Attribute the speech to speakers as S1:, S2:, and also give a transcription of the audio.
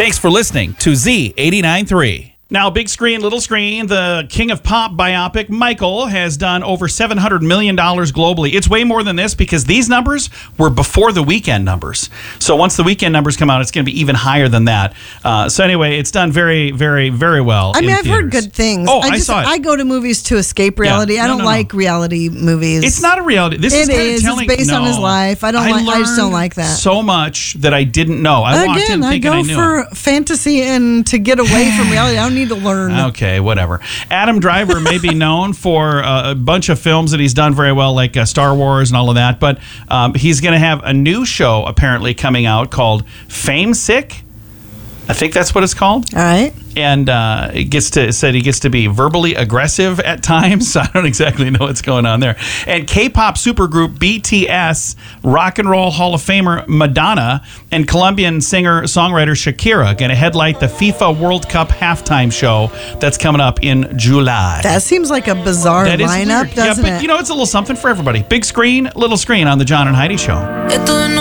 S1: Thanks for listening to Z89.3. Now, big screen, little screen, the King of Pop biopic, Michael, has done over $700 million globally. It's way more than this because these numbers were before the weekend numbers. So once the weekend numbers come out, it's going to be even higher than that. So anyway, it's done very, very, very well.
S2: I mean, I've heard good things.
S1: I saw it.
S2: I go to movies to escape reality.
S1: Yeah.
S2: I don't like reality movies.
S1: It's not a reality. This is kind of telling.
S2: It's based on his life. I just don't like that.
S1: So much that I didn't know. I walked in thinking I knew.
S2: I go for fantasy and to get away from reality. I don't need to learn.
S1: Okay, whatever. Adam Driver may be known for a bunch of films that he's done very well, like Star Wars and all of that, but he's going to have a new show apparently coming out called Fame Sick. I think that's what it's called.
S2: All right.
S1: And he gets to be verbally aggressive at times. I don't exactly know what's going on there. And K-pop supergroup BTS, Rock and Roll Hall of Famer Madonna, and Colombian singer-songwriter Shakira going to headlight the FIFA World Cup halftime show that's coming up in July.
S2: That seems like a bizarre lineup, doesn't it?
S1: Yeah, but you know, it's a little something for everybody. Big screen, little screen on the John and Heidi Show.